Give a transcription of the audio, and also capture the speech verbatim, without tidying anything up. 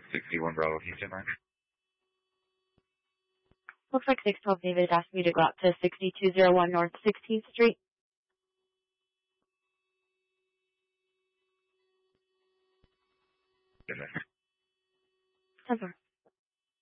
sixty-one Bravo Houston line. Looks like six twelve David asked me to go out to sixty-two oh one North sixteenth Street. Yes, sir. ten four.